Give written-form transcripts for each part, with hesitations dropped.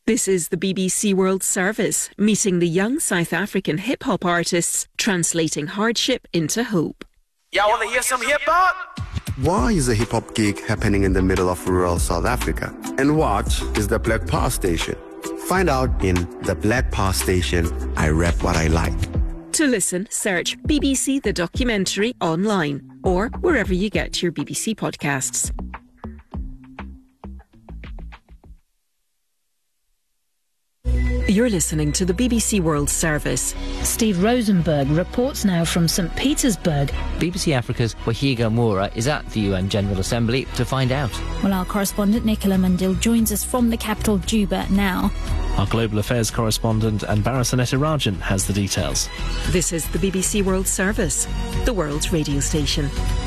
This is the BBC World Service, meeting the young South African hip-hop artists, translating hardship into hope. Y'all want to hear some hip-hop? Why is a hip-hop gig happening in the middle of rural South Africa? And what is the Black Power Station? Find out in The Black Power Station, I Rap What I Like. To listen, search BBC The Documentary online or wherever you get your BBC podcasts. You're listening to the BBC World Service. Steve Rosenberg reports now from St Petersburg. BBC Africa's Wahiga Moura is at the UN General Assembly to find out. Well, our correspondent Nicola Mundil joins us from the capital, Juba, now. Our global affairs correspondent Anbara Sanetarajan has the details. This is the BBC World Service, the world's radio station.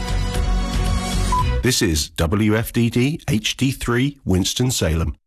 This is WFDD HD3 Winston-Salem.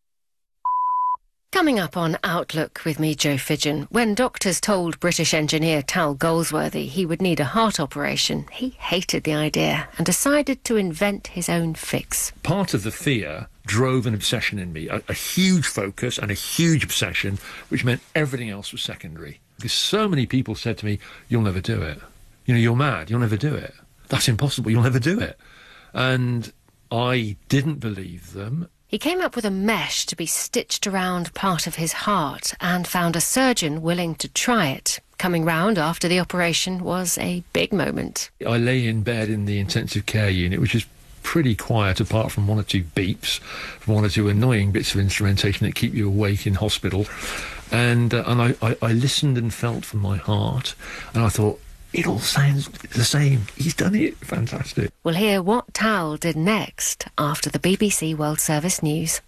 Coming up on Outlook with me, Jo Fidgen, when doctors told British engineer Tal Goldsworthy he would need a heart operation, he hated the idea and decided to invent his own fix. Part of the fear drove an obsession in me, a huge focus and a huge obsession, which meant everything else was secondary. Because so many people said to me, you'll never do it. You know, you're mad, you'll never do it. That's impossible, you'll never do it. And I didn't believe them. He came up with a mesh to be stitched around part of his heart and found a surgeon willing to try it. Coming round after the operation was a big moment. I lay in bed in the intensive care unit, which is pretty quiet apart from one or two beeps, from one or two annoying bits of instrumentation that keep you awake in hospital. And I listened and felt for my heart, and I thought, it all sounds the same. He's done it. Fantastic. We'll hear what Tal did next after the BBC World Service News.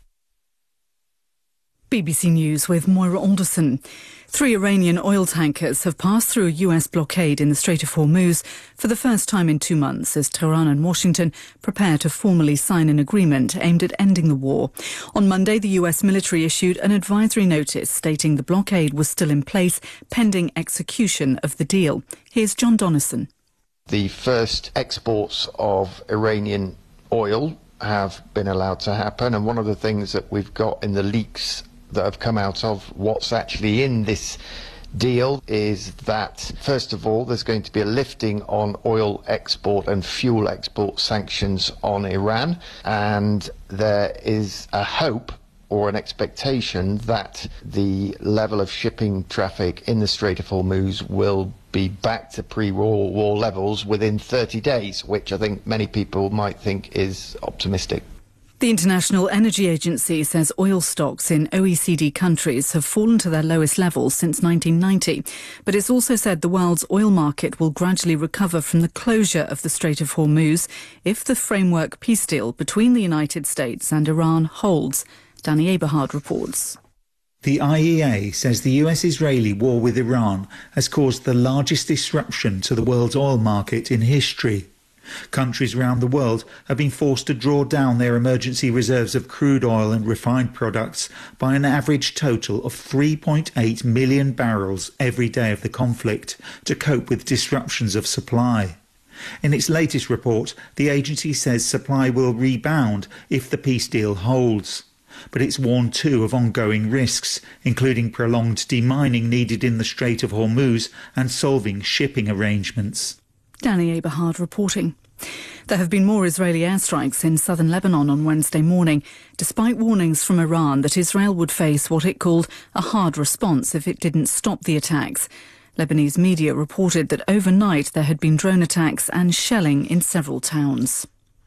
BBC News with Moira Alderson. 3 Iranian oil tankers have passed through a US blockade in the Strait of Hormuz for the first time in 2 months as Tehran and Washington prepare to formally sign an agreement aimed at ending the war. On Monday, the US military issued an advisory notice stating the blockade was still in place pending execution of the deal. Here's John Donnison. The first exports of Iranian oil have been allowed to happen, and one of the things that we've got in the leaks that have come out of what's actually in this deal is that, first of all, there's going to be a lifting on oil export and fuel export sanctions on Iran, and there is a hope or an expectation that the level of shipping traffic in the Strait of Hormuz will be back to pre-war levels within 30 days, which I think many people might think is optimistic. The International Energy Agency says oil stocks in OECD countries have fallen to their lowest levels since 1990. But it's also said the world's oil market will gradually recover from the closure of the Strait of Hormuz if the framework peace deal between the United States and Iran holds. Danny Eberhard reports. The IEA says the US-Israeli war with Iran has caused the largest disruption to the world's oil market in history. Countries around the world have been forced to draw down their emergency reserves of crude oil and refined products by an average total of 3.8 million barrels every day of the conflict to cope with disruptions of supply. In its latest report, the agency says supply will rebound if the peace deal holds. But it's warned too of ongoing risks, including prolonged demining needed in the Strait of Hormuz and solving shipping arrangements. Danny Eberhard reporting. There have been more Israeli airstrikes in southern Lebanon on Wednesday morning, despite warnings from Iran that Israel would face what it called a hard response if it didn't stop the attacks. Lebanese media reported that overnight there had been drone attacks and shelling in several towns.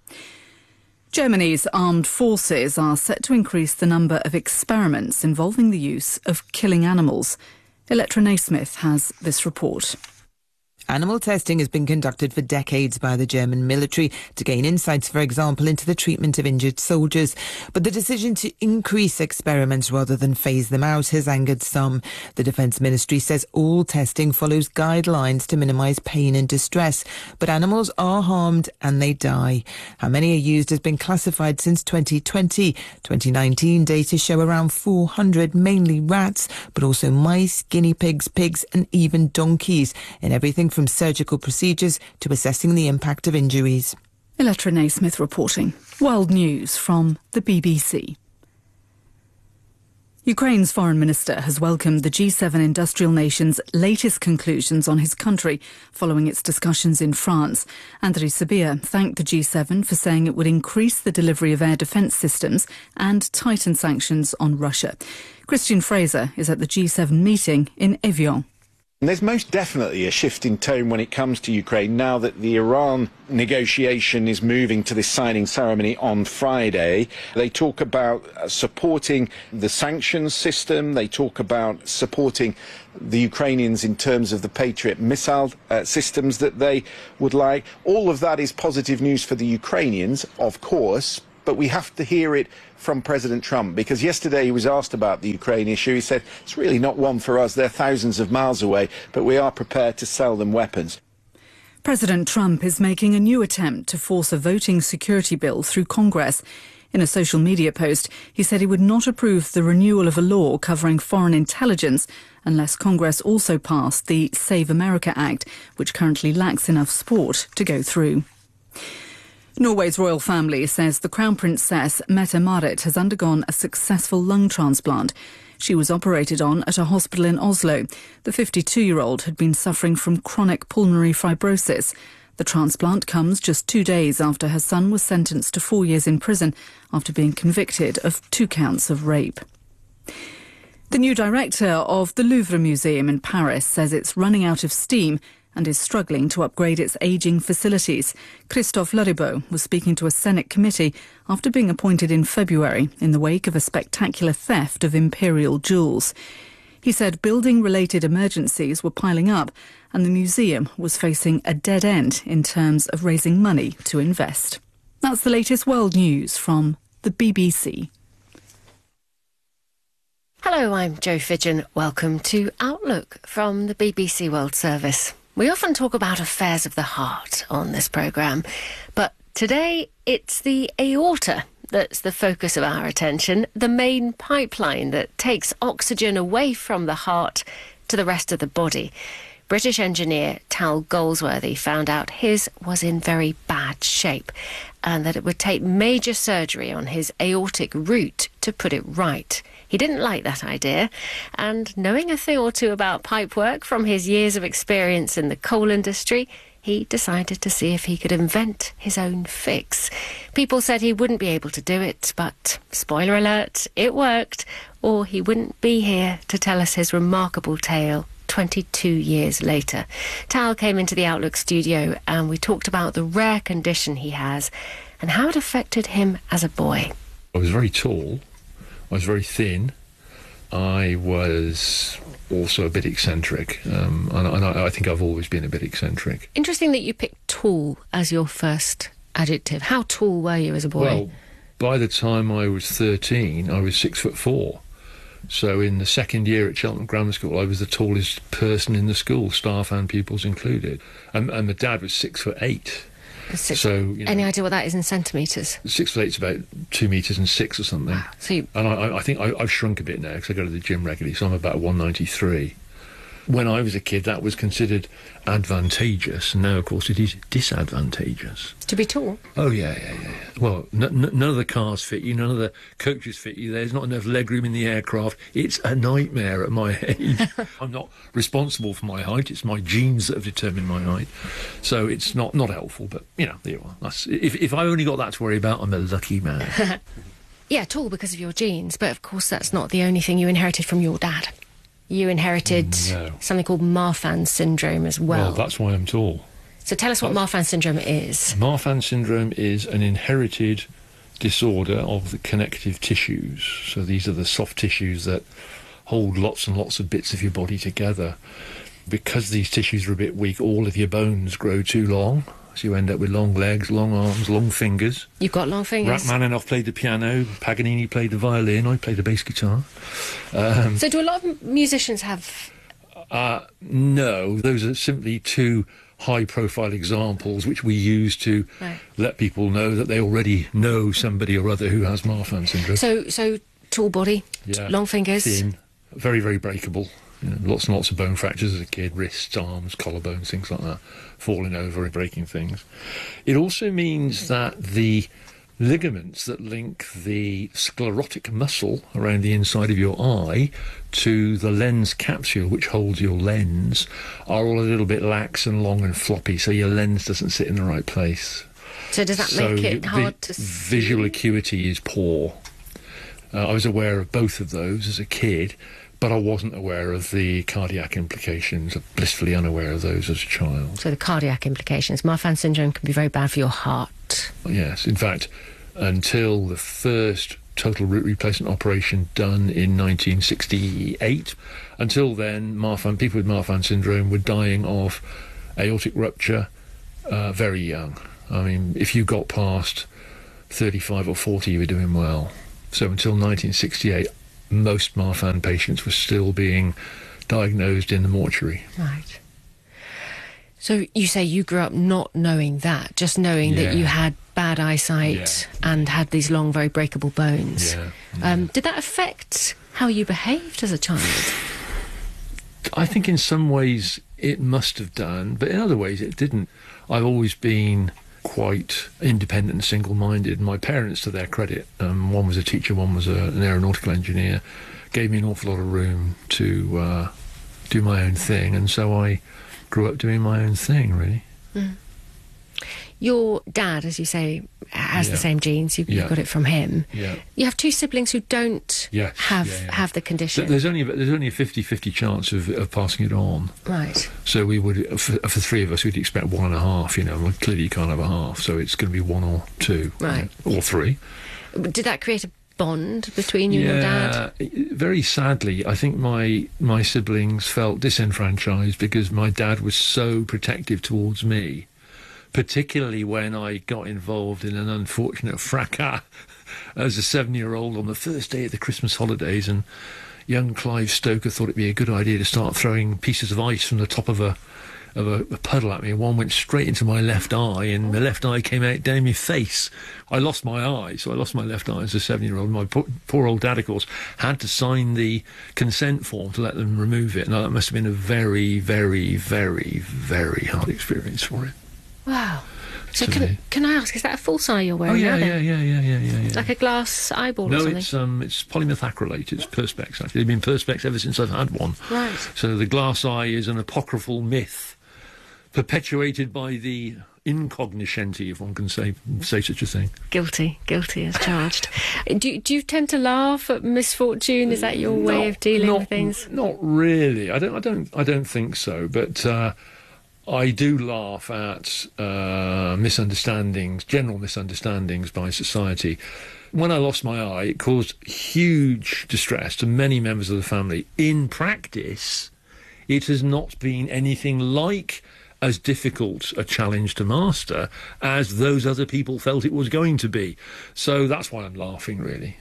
Germany's armed forces are set to increase the number of experiments involving the use of killing animals. Electra Naismith has this report. Animal testing has been conducted for decades by the German military to gain insights, for example, into the treatment of injured soldiers. But the decision to increase experiments rather than phase them out has angered some. The Defence Ministry says all testing follows guidelines to minimise pain and distress. But animals are harmed and they die. How many are used has been classified since 2020. 2019 data show around 400, mainly rats, but also mice, guinea pigs, pigs and even donkeys, in everything from surgical procedures to assessing the impact of injuries. Electra Naismith reporting. World News from the BBC. Ukraine's foreign minister has welcomed the G7 industrial nation's latest conclusions on his country following its discussions in France. Andriy Sybiha thanked the G7 for saying it would increase the delivery of air defence systems and tighten sanctions on Russia. Christian Fraser is at the G7 meeting in Evian. There's most definitely a shift in tone when it comes to Ukraine now that the Iran negotiation is moving to this signing ceremony on Friday. They talk about supporting the sanctions system. They talk about supporting the Ukrainians in terms of the Patriot missile systems that they would like. All of that is positive news for the Ukrainians, of course, but we have to hear it from President Trump, because yesterday he was asked about the Ukraine issue. He said, it's really not one for us. They're thousands of miles away, but we are prepared to sell them weapons. President Trump is making a new attempt to force a voting security bill through Congress. In a social media post, he said he would not approve the renewal of a law covering foreign intelligence unless Congress also passed the Save America Act, which currently lacks enough support to go through. Norway's royal family says the Crown Princess Mette-Marit has undergone a successful lung transplant. She was operated on at a hospital in Oslo. The 52-year-old had been suffering from chronic pulmonary fibrosis. The transplant comes just 2 days after her son was sentenced to 4 years in prison after being convicted of 2 counts of rape. The new director of the Louvre Museum in Paris says it's running out of steam and is struggling to upgrade its ageing facilities. Christophe Laribeau was speaking to a Senate committee after being appointed in February in the wake of a spectacular theft of imperial jewels. He said building-related emergencies were piling up and the museum was facing a dead end in terms of raising money to invest. That's the latest world news from the BBC. Hello, I'm Jo Fidgen. Welcome to Outlook from the BBC World Service. We often talk about affairs of the heart on this programme, but today it's the aorta that's the focus of our attention, the main pipeline that takes oxygen away from the heart to the rest of the body. British engineer Tal Goldsworthy found out his was in very bad shape and that it would take major surgery on his aortic root to put it right. He didn't like that idea, and knowing a thing or two about pipework from his years of experience in the coal industry, he decided to see if he could invent his own fix. People said he wouldn't be able to do it, but spoiler alert, it worked, or he wouldn't be here to tell us his remarkable tale 22 years later. Tal came into the Outlook studio and we talked about the rare condition he has and how it affected him as a boy. I was very tall. I was very thin. I was also a bit eccentric, and I think I've always been a bit eccentric. Interesting that you picked tall as your first adjective. How tall were you as a boy? Well, by the time I was 13, I was 6'4". So in the second year at Cheltenham Grammar School, I was the tallest person in the school, staff and pupils included. And my dad was 6'8". So, you know, any idea what that is in centimetres? 6'8" is about 2 metres and 6 or something. Wow. So and I think I've shrunk a bit now because I go to the gym regularly, so I'm about 193. When I was a kid, that was considered advantageous, and now, of course, it is disadvantageous. To be tall? Oh, yeah. Well, none of the cars fit you, none of the coaches fit you. There's not enough legroom in the aircraft. It's a nightmare at my age. I'm not responsible for my height. It's my genes that have determined my height. So it's not helpful, but, you know, there you are. If I only got that to worry about, I'm a lucky man. Yeah, tall because of your genes, but of course that's not the only thing you inherited from your dad. You inherited something called Marfan syndrome as well. Well, that's why I'm tall. So tell us what Marfan syndrome is. Marfan syndrome is an inherited disorder of the connective tissues. So these are the soft tissues that hold lots and lots of bits of your body together. Because these tissues are a bit weak, all of your bones grow too long. So you end up with long legs, long arms, long fingers. You've got long fingers. Rachmaninoff played the piano, Paganini played the violin, I played the bass guitar. So do a lot of musicians have... No, those are simply two high-profile examples which we use to let people know that they already know somebody or other who has Marfan syndrome. So tall body, long fingers. Thin, very, very breakable. You know, lots and lots of bone fractures as a kid, wrists, arms, collarbones, things like that, falling over and breaking things. It also means that the ligaments that link the sclerotic muscle around the inside of your eye to the lens capsule, which holds your lens, are all a little bit lax and long and floppy, so your lens doesn't sit in the right place. So does that make it hard to see? Visual acuity is poor. I was aware of both of those as a kid, but I wasn't aware of the cardiac implications, blissfully unaware of those as a child. So the cardiac implications. Marfan syndrome can be very bad for your heart. Yes, in fact, until the first total root replacement operation done in 1968, until then, people with Marfan syndrome were dying of aortic rupture very young. I mean, if you got past 35 or 40, you were doing well. So until 1968, most Marfan patients were still being diagnosed in the mortuary. Right. So you say you grew up not knowing that, just knowing that you had bad eyesight and had these long, very breakable bones. Did that affect how you behaved as a child? I think in some ways it must have done, but in other ways it didn't. I've always been quite independent and single-minded. My parents, to their credit, one was a teacher, one was an aeronautical engineer, gave me an awful lot of room to do my own thing, and so I grew up doing my own thing, really. Your dad, as you say, has the same genes. You got it from him. You have two siblings who don't have the condition. There's only a 50-50 chance of passing it on. Right. So we would, for three of us, we'd expect 1.5. You know, well, clearly you can't have a half, so it's going to be 1 or 2, right, or 3. Did that create a bond between you and your dad? Very sadly, I think my siblings felt disenfranchised because my dad was so protective towards me, particularly when I got involved in an unfortunate fracas as a 7-year-old on the first day of the Christmas holidays, and young Clive Stoker thought it'd be a good idea to start throwing pieces of ice from the top of a puddle at me, and one went straight into my left eye, and the left eye came out down my face. I lost my eye, so I lost my left eye as a 7-year-old. My poor old dad, of course, had to sign the consent form to let them remove it, and that must have been a very, very, very, very hard experience for him. Wow. So can I ask, is that a false eye you're wearing? Oh, yeah. Yeah. Like a glass eyeball or something? No, it's polymethacrylate. It's Perspex, actually. They've been Perspex ever since I've had one. Right. So the glass eye is an apocryphal myth perpetuated by the incognoscenti, if one can say such a thing. Guilty as charged. Do you tend to laugh at misfortune? Is that your way of dealing with things? Not really. I don't think so. But I do laugh at misunderstandings, general misunderstandings by society. When I lost my eye, it caused huge distress to many members of the family. In practice, it has not been anything like as difficult a challenge to master as those other people felt it was going to be. So that's why I'm laughing, really.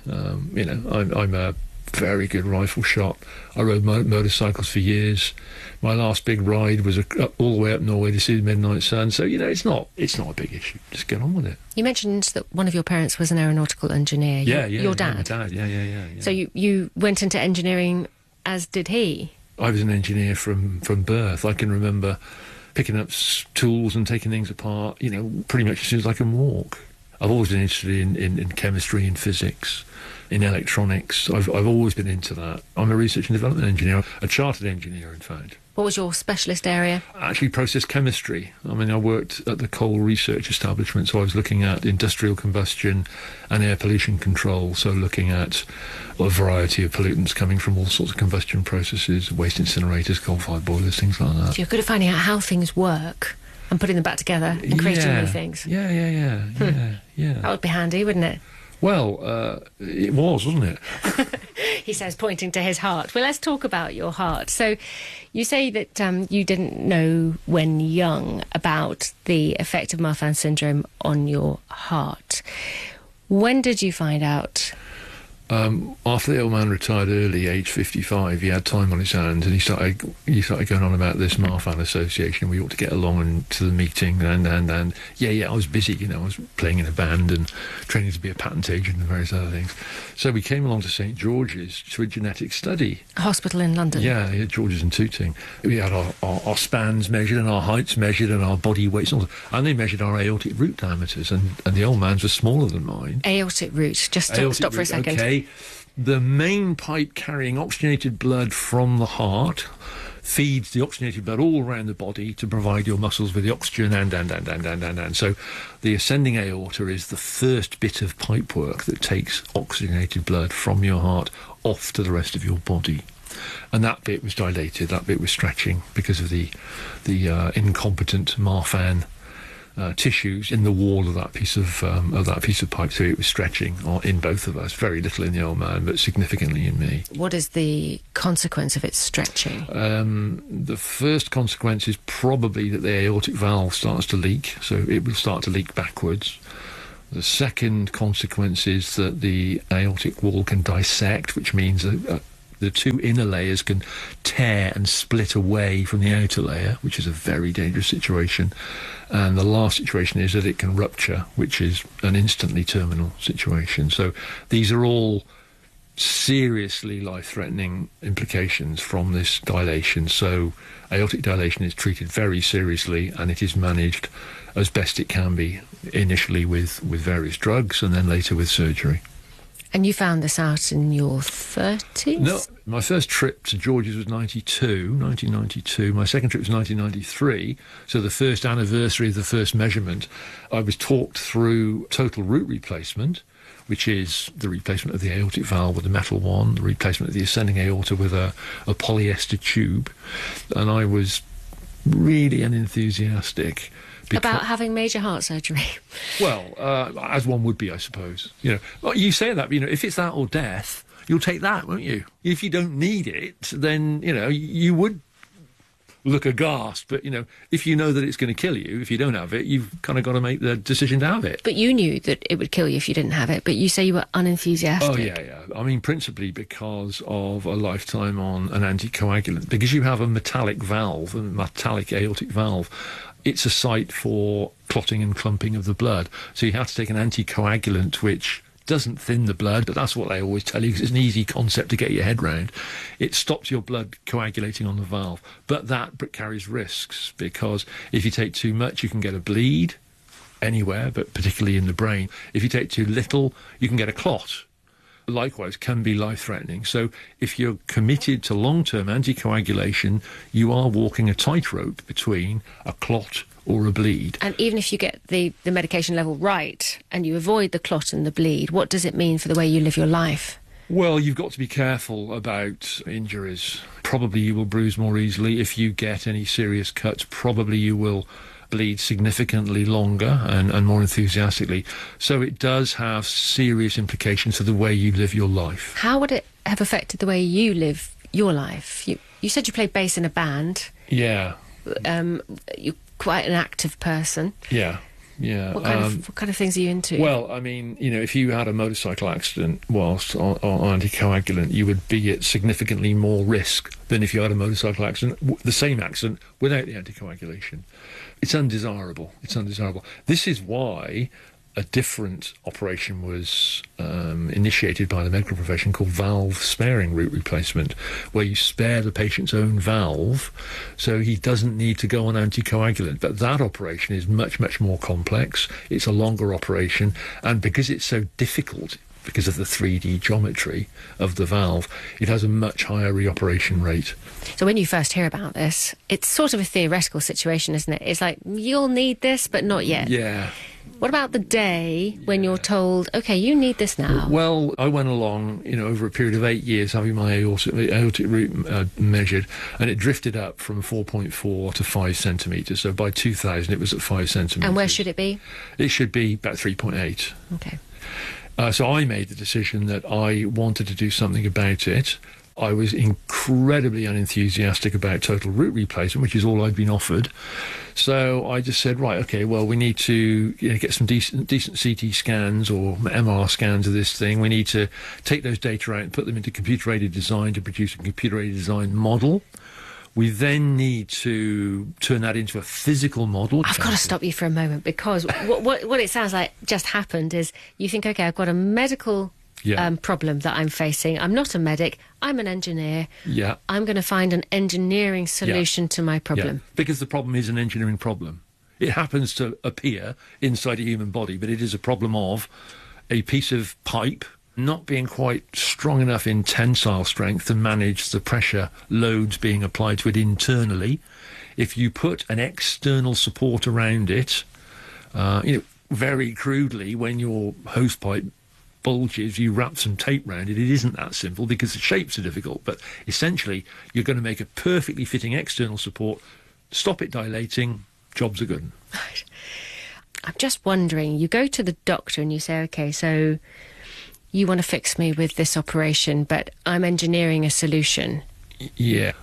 I'm a very good rifle shot. I rode motorcycles for years. My last big ride was all the way up Norway to see the midnight sun. So, it's not a big issue. Just get on with it. You mentioned that one of your parents was an aeronautical engineer. Your dad? My dad, yeah. So you went into engineering, as did he? I was an engineer from birth. I can remember picking up tools and taking things apart, pretty much as soon as I can walk. I've always been interested in chemistry and physics, in electronics. I've always been into that. I'm a research and development engineer, a chartered engineer, in fact. What was your specialist area? Actually, process chemistry. I mean, I worked at the coal research establishment, so I was looking at industrial combustion and air pollution control, so looking at a variety of pollutants coming from all sorts of combustion processes, waste incinerators, coal-fired boilers, things like that. So you're good at finding out how things work and putting them back together and creating new things. Yeah. That would be handy, wouldn't it? Well, it was, wasn't it? He says, pointing to his heart. Well, let's talk about your heart. So you say that you didn't know when young about the effect of Marfan syndrome on your heart. When did you find out? After the old man retired early, age 55, he had time on his hands, and he started going on about this Marfan Association. We ought to get along to the meeting, and I was busy, I was playing in a band and training to be a patent agent and various other things. So we came along to St George's to a genetic study. A hospital in London? Yeah, George's in Tooting. We had our spans measured and our heights measured and our body weights, and they measured our aortic root diameters, and the old man's were smaller than mine. Aortic root, just stop for a second. Okay. The main pipe carrying oxygenated blood from the heart feeds the oxygenated blood all around the body to provide your muscles with the oxygen and. So the ascending aorta is the first bit of pipework that takes oxygenated blood from your heart off to the rest of your body. And that bit was dilated, that bit was stretching because of the incompetent Marfan tissues in the wall of that piece of pipe, so it was stretching in both of us. Very little in the old man, but significantly in me. What is the consequence of it stretching? The first consequence is probably that the aortic valve starts to leak, so it will start to leak backwards. The second consequence is that the aortic wall can dissect, which means the two inner layers can tear and split away from the outer layer, which is a very dangerous situation. And the last situation is that it can rupture, which is an instantly terminal situation. So these are all seriously life-threatening implications from this dilation. So aortic dilation is treated very seriously, and it is managed as best it can be, initially with various drugs and then later with surgery. And you found this out in your 30s? No, my first trip to George's was 1992. My second trip was 1993. So the first anniversary of the first measurement, I was talked through total root replacement, which is the replacement of the aortic valve with a metal one, the replacement of the ascending aorta with a polyester tube. And I was really unenthusiastic. About having major heart surgery? Well, as one would be, I suppose. Well, you say that, but, if it's that or death, you'll take that, won't you? If you don't need it, then, you would look aghast. But, if you know that it's going to kill you, if you don't have it, you've kind of got to make the decision to have it. But you knew that it would kill you if you didn't have it, but you say you were unenthusiastic. Oh, yeah. I mean, principally because of a lifetime on an anticoagulant. Because you have a metallic valve, a metallic aortic valve, it's a site for clotting and clumping of the blood. So you have to take an anticoagulant which doesn't thin the blood, but that's what they always tell you because it's an easy concept to get your head round. It stops your blood coagulating on the valve, but that carries risks because if you take too much, you can get a bleed anywhere, but particularly in the brain. If you take too little, you can get a clot. Likewise, can be life-threatening. So if you're committed to long-term anticoagulation, you are walking a tightrope between a clot or a bleed. And even if you get the medication level right and you avoid the clot and the bleed, what does it mean for the way you live your life? Well, you've got to be careful about injuries. Probably you will bruise more easily. If you get any serious cuts, probably you will bleed significantly longer and more enthusiastically. So it does have serious implications for the way you live your life. How would it have affected the way you live your life? You said you played bass in a band. Yeah. You're quite an active person. Yeah. What kind of things are you into? Well, I mean, if you had a motorcycle accident whilst on anticoagulant, you would be at significantly more risk than if you had a motorcycle accident, the same accident, without the anticoagulation. It's undesirable. This is why a different operation was initiated by the medical profession called valve sparing root replacement, where you spare the patient's own valve so he doesn't need to go on anticoagulant. But that operation is much, much more complex. It's a longer operation, and because it's so difficult, because of the 3D geometry of the valve, it has a much higher reoperation rate. So when you first hear about this, it's sort of a theoretical situation, isn't it? It's like, you'll need this, but not yet. Yeah. What about the day when you're told, OK, you need this now? Well, I went along, over a period of 8 years having my aortic root measured, and it drifted up from 4.4 to 5 centimetres. So by 2000, it was at 5 centimetres. And where should it be? It should be about 3.8. OK. So I made the decision that I wanted to do something about it. I was incredibly unenthusiastic about total root replacement, which is all I'd been offered. So I just said, right, okay, well, we need to get some decent CT scans or MR scans of this thing. We need to take those data out and put them into computer-aided design to produce a computer-aided design model. We then need to turn that into a physical model. I've got to stop you for a moment, because what it sounds like just happened is you think, OK, I've got a medical problem that I'm facing. I'm not a medic. I'm an engineer. Yeah. I'm going to find an engineering solution to my problem. Yeah. Because the problem is an engineering problem. It happens to appear inside a human body, but it is a problem of a piece of pipe not being quite strong enough in tensile strength to manage the pressure loads being applied to it internally. If you put an external support around it, very crudely, when your hose pipe bulges, you wrap some tape around it. It isn't that simple because the shapes are difficult, but essentially you're going to make a perfectly fitting external support, stop it dilating, jobs are good. Right. I'm just wondering, you go to the doctor and you say, OK, so you want to fix me with this operation, but I'm engineering a solution. Yeah.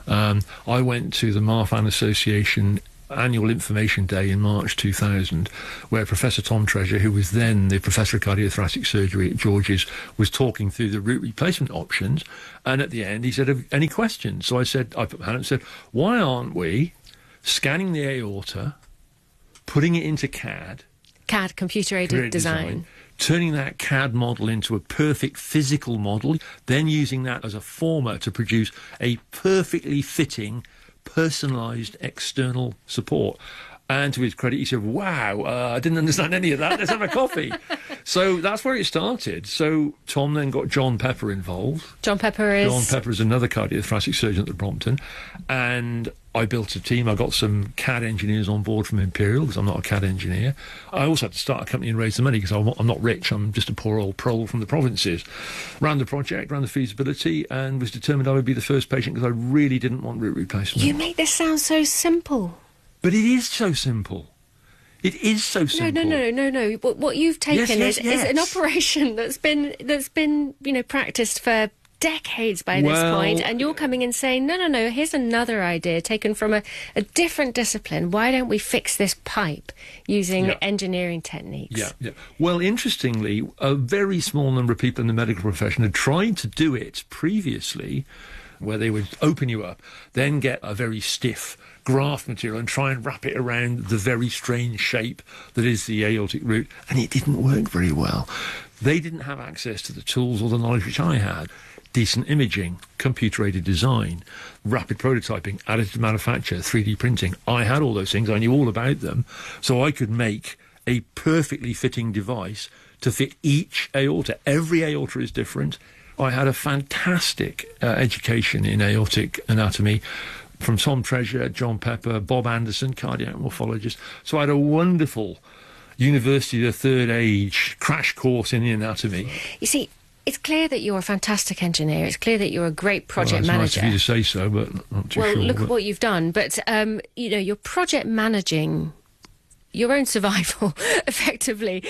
I went to the Marfan Association annual information day in March 2000, where Professor Tom Treasure, who was then the Professor of Cardiothoracic Surgery at George's, was talking through the root replacement options. And at the end, he said, any questions? So I put my hand up and said, why aren't we scanning the aorta, putting it into CAD, computer-aided design, turning that CAD model into a perfect physical model, then using that as a former to produce a perfectly fitting, personalised external support. And to his credit, he said, wow, I didn't understand any of that. Let's have a coffee. So that's where it started. So Tom then got John Pepper involved. John Pepper is another cardiothoracic surgeon at the Brompton. And I built a team. I got some CAD engineers on board from Imperial, because I'm not a CAD engineer. I also had to start a company and raise the money, because I'm not rich. I'm just a poor old prole from the provinces. Ran the project, ran the feasibility, and was determined I would be the first patient, because I really didn't want root replacement. You make this sound so simple. But it is so simple. It is so simple. No. What you've taken is an operation that's been practiced for decades by this point, and you're coming and saying, no, here's another idea taken from a different discipline. Why don't we fix this pipe using engineering techniques? Yeah. Well, interestingly, a very small number of people in the medical profession had tried to do it previously, where they would open you up, then get a very stiff graft material and try and wrap it around the very strange shape that is the aortic root, and it didn't work very well. They didn't have access to the tools or the knowledge which I had. Decent imaging, computer-aided design, rapid prototyping, additive manufacture, 3D printing. I had all those things. I knew all about them. So I could make a perfectly fitting device to fit each aorta. Every aorta is different. I had a fantastic education in aortic anatomy from Tom Treasure, John Pepper, Bob Anderson, cardiac morphologist. So I had a wonderful University of the Third Age crash course in the anatomy. You see, it's clear that you're a fantastic engineer. It's clear that you're a great project manager. It's nice of you to say so, but not too sure. Well, look at what you've done. But, you're project managing your own survival, effectively.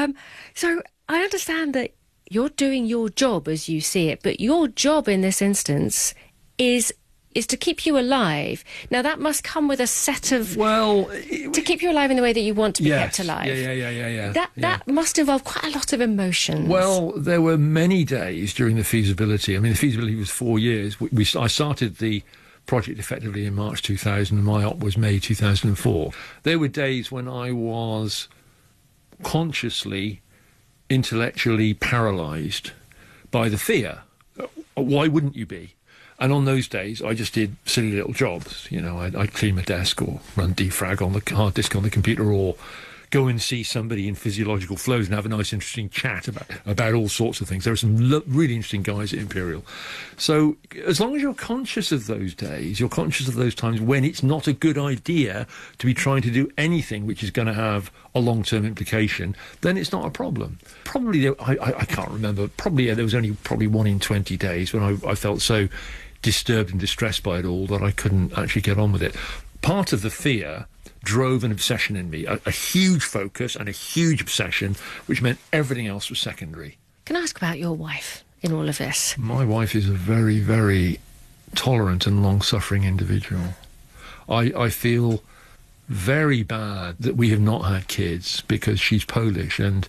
So I understand that you're doing your job as you see it, but your job in this instance is to keep you alive. Now, that must come with a set of... Well... to keep you alive in the way that you want to be kept alive. Yeah. That must involve quite a lot of emotions. Well, there were many days during the feasibility. I mean, the feasibility was 4 years. I started the project effectively in March 2000, and my op was May 2004. There were days when I was consciously, intellectually paralysed by the fear. Why wouldn't you be? And on those days, I just did silly little jobs. I'd clean my desk or run defrag on the hard disk on the computer, or go and see somebody in physiological flows and have a nice, interesting chat about all sorts of things. There are some really interesting guys at Imperial. So as long as you're conscious of those days, you're conscious of those times when it's not a good idea to be trying to do anything which is going to have a long-term implication, then it's not a problem. Probably, I can't remember, there was only 1 in 20 days when I felt so disturbed and distressed by it all that I couldn't actually get on with it. Part of the fear drove an obsession in me, a huge focus and a huge obsession, which meant everything else was secondary. Can I ask about your wife? in all of this? My wife is a very, very tolerant and long-suffering individual. I feel very bad that we have not had kids because she's Polish, and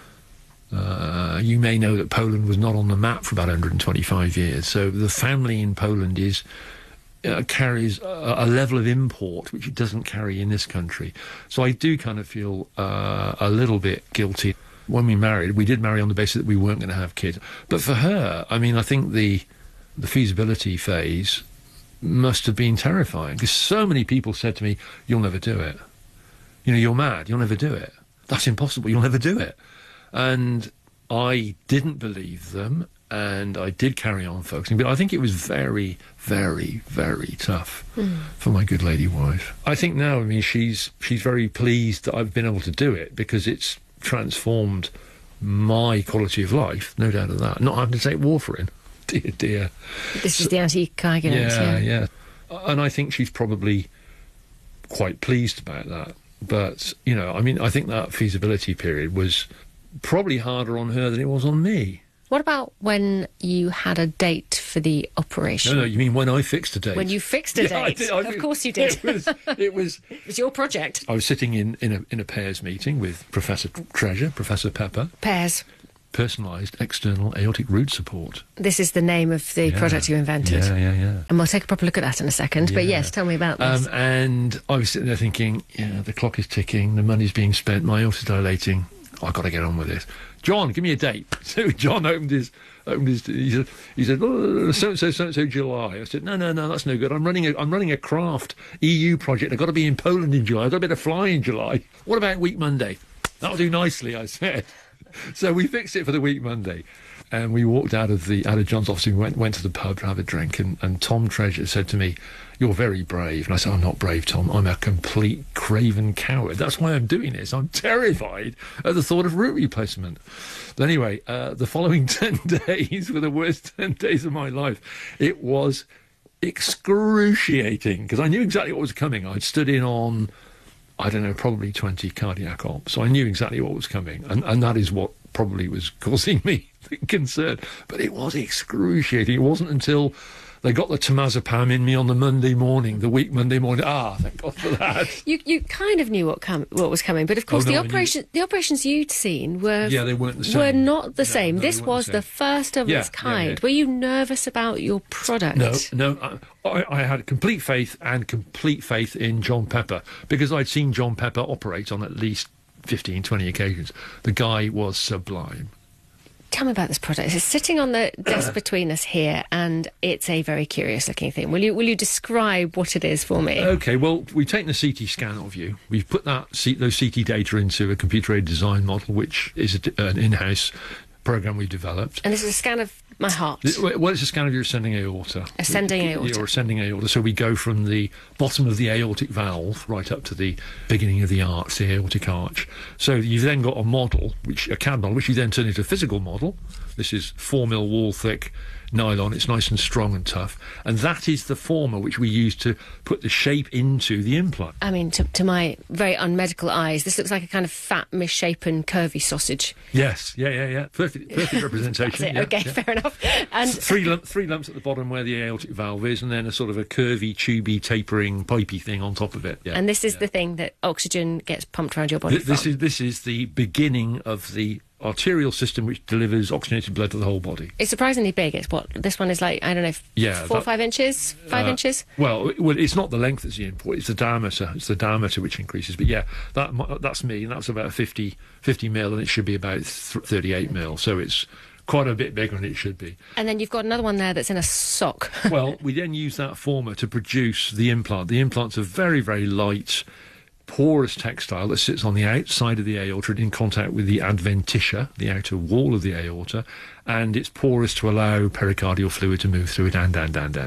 you may know that Poland was not on the map for about 125 years. So the family in Poland carries a level of import which it doesn't carry in this country. So I do kind of feel a little bit guilty. When we married, we did marry on the basis that we weren't going to have kids. But for her, I mean, I think the feasibility phase must have been terrifying, because so many people said to me, "You'll never do it. You know, you're mad. You'll never do it. That's impossible. You'll never do it." And I didn't believe them, and I did carry on focusing. But I think it was very, very, very tough for my good lady wife. I think now, I mean, she's very pleased that I've been able to do it, because it's transformed my quality of life, no doubt of that. Not having to take warfarin. Dear, dear. This is the anticoagulant. Yeah. And I think she's probably quite pleased about that. But, you know, I mean, I think that feasibility period was probably harder on her than it was on me. What about when you had a date for the operation? No, you mean when I fixed a date? When you fixed a date? Of course you did. It was your project. I was sitting in a pairs meeting with Professor Treasure, Professor Pepper. Pairs. Personalised external aortic root support. This is the name of the product you invented. Yeah. And we'll take a proper look at that in a second. But yes, tell me about this. And I was sitting there thinking, the clock is ticking, the money's being spent, my aorta's dilating. I've got to get on with this. John, give me a date. So John opened his he said, so July. I said, no, that's no good. I'm running a craft EU project. I've got to be in Poland in July. I've got to be able to fly in July. What about week Monday? That'll do nicely, I said. So we fixed it for the week Monday, and we walked out of John's office and went to the pub to have a drink, and Tom Treasure said to me, "You're very brave." And I said, "I'm not brave, Tom. I'm a complete craven coward. That's why I'm doing this. I'm terrified at the thought of root replacement." But anyway, the following 10 days were the worst 10 days of my life. It was excruciating, because I knew exactly what was coming. I'd stood in on, I don't know, probably 20 cardiac ops. So I knew exactly what was coming. And that is what probably was causing me concern. But it was excruciating. It wasn't until they got the temazepam in me on the Monday morning, the week Monday morning. Thank God for that. You kind of knew what was coming, but of course the operations you'd seen were they weren't the same. Were not the same. No, this was the first of its kind. Yeah. Were you nervous about your product? No. I had complete faith in John Pepper, because I'd seen John Pepper operate on at least 15, 20 occasions. The guy was sublime. Tell me about this product. It's sitting on the desk between us here, and it's a very curious-looking thing. Will you describe what it is for me? OK, well, we've taken a CT scan of you. We've put those CT data into a computer-aided design model, which is an in-house program we've developed. And this is a scan of my heart? Well, it's a scan of your ascending aorta. Ascending aorta. Your ascending aorta. So we go from the bottom of the aortic valve right up to the beginning of the arch, the aortic arch. So you've then got a model, a CAD model, which you then turn into a physical model. This is 4 mil wall thick nylon. It's nice and strong and tough. And that is the former which we use to put the shape into the implant. I mean, to my very unmedical eyes, this looks like a kind of fat, misshapen, curvy sausage. Yes. Yeah. Perfect representation. That's it. Fair enough. And three lumps at the bottom where the aortic valve is, and then a sort of a curvy, tubey, tapering, pipey thing on top of it. Yeah. And this is the thing that oxygen gets pumped around your body This is the beginning of the arterial system which delivers oxygenated blood to the whole body. It's surprisingly big. It's what this one is like, I don't know, 4 or 5 inches? 5 inches? Well, it's not the length that's the input, it's the diameter. It's the diameter which increases. But yeah, that's me, and that's about 50 mil, and it should be about 38 mil. So it's quite a bit bigger than it should be. And then you've got another one there that's in a sock. Well, we then use that former to produce the implant. The implant's a very, very light, porous textile that sits on the outside of the aorta in contact with the adventitia, the outer wall of the aorta, and it's porous to allow pericardial fluid to move through it, and.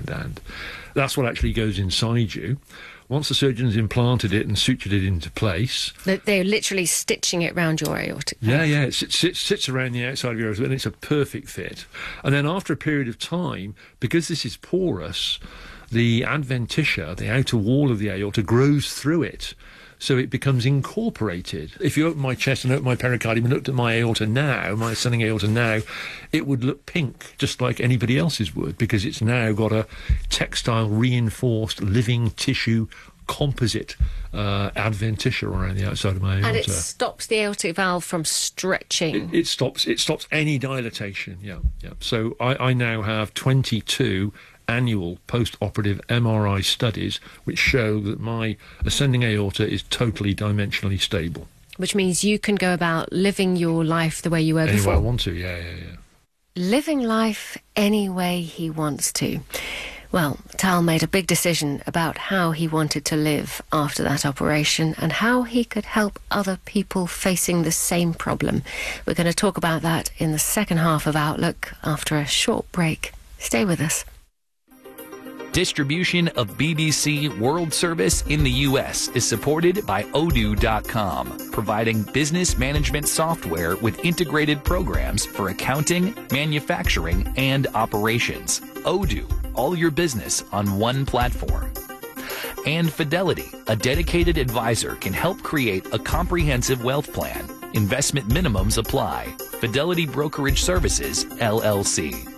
That's what actually goes inside you. Once the surgeon's implanted it and sutured it into place... They're literally stitching it around your aortic. Yeah, it sits around the outside of your aorta, and it's a perfect fit. And then after a period of time, because this is porous, the adventitia, the outer wall of the aorta, grows through it. So it becomes incorporated. If you open my chest and open my pericardium and looked at my aorta now, my ascending aorta now, it would look pink, just like anybody else's would, because it's now got a textile, reinforced, living tissue composite adventitia around the outside of my aorta. And it stops the aortic valve from stretching. It stops any dilatation, yeah. So I now have 22 annual post-operative MRI studies which show that my ascending aorta is totally dimensionally stable. Which means you can go about living your life the way you were before. Any way I want to, yeah. Living life any way he wants to. Well, Tal made a big decision about how he wanted to live after that operation and how he could help other people facing the same problem. We're going to talk about that in the second half of Outlook after a short break. Stay with us. Distribution of BBC World Service in the U.S. is supported by Odoo.com, providing business management software with integrated programs for accounting, manufacturing, and operations. Odoo, all your business on one platform. And Fidelity, a dedicated advisor, can help create a comprehensive wealth plan. Investment minimums apply. Fidelity Brokerage Services, LLC.